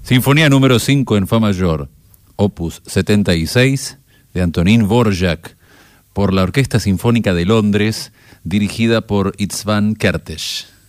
Sinfonía número 5 en fa mayor, opus 76, de Antonín Dvořák, por la Orquesta Sinfónica de Londres, dirigida por István Kertész.